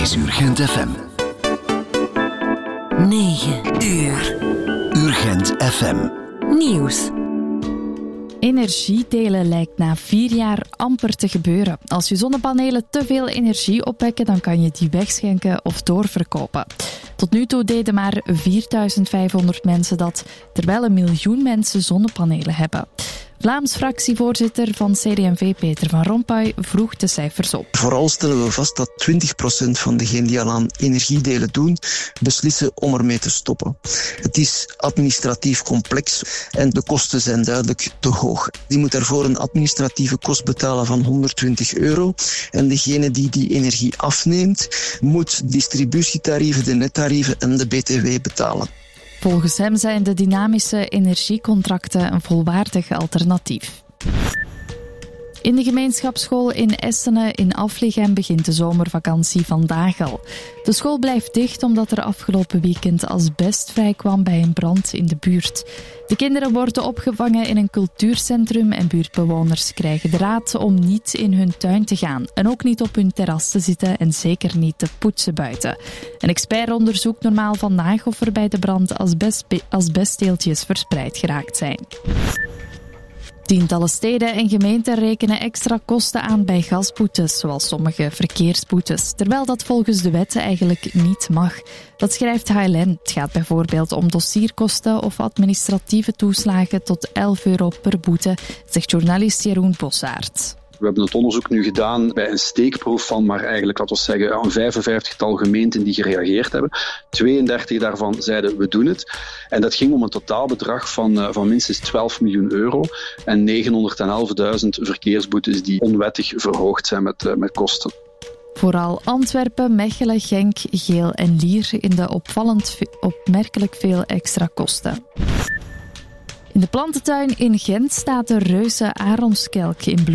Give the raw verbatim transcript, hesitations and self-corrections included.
is Urgent F M. negen uur. Urgent F M. Nieuws. Energiedelen lijkt na vier jaar amper te gebeuren. Als je zonnepanelen te veel energie opwekken, dan kan je die wegschenken of doorverkopen. Tot nu toe deden maar vierduizend vijfhonderd mensen dat, terwijl een miljoen mensen zonnepanelen hebben. Vlaams fractievoorzitter van C D en V, Peter van Rompuy, vroeg de cijfers op. Vooral stellen we vast dat twintig procent van degenen die al aan energiedelen doen, beslissen om ermee te stoppen. Het is administratief complex en de kosten zijn duidelijk te hoog. Die moet daarvoor een administratieve kost betalen van honderdtwintig euro. En degene die die energie afneemt, moet distributietarieven, de nettarieven en de B T W betalen. Volgens hem zijn de dynamische energiecontracten een volwaardig alternatief. In de gemeenschapsschool in Essene in Afligem begint de zomervakantie vandaag al. De school blijft dicht omdat er afgelopen weekend asbest vrijkwam bij een brand in de buurt. De kinderen worden opgevangen in een cultuurcentrum en buurtbewoners krijgen de raad om niet in hun tuin te gaan en ook niet op hun terras te zitten en zeker niet te poetsen buiten. Een expert onderzoekt normaal vandaag of er bij de brand asbest, asbestdeeltjes verspreid geraakt zijn. Tientallen steden en gemeenten rekenen extra kosten aan bij gasboetes, zoals sommige verkeersboetes, terwijl dat volgens de wet eigenlijk niet mag. Dat schrijft H L N. Het gaat bijvoorbeeld om dossierkosten of administratieve toeslagen tot elf euro per boete, zegt journalist Jeroen Bossaert. We hebben het onderzoek nu gedaan bij een steekproef van maar eigenlijk, laten we zeggen, een vijfenvijftigtal gemeenten die gereageerd hebben. tweeëndertig daarvan zeiden we doen het. En dat ging om een totaalbedrag van, van minstens twaalf miljoen euro en negenhonderdelfduizend verkeersboetes die onwettig verhoogd zijn met, met kosten. Vooral Antwerpen, Mechelen, Genk, Geel en Lier in de opvallend opmerkelijk veel extra kosten. In de plantentuin in Gent staat de reuze aronskelk in bloei.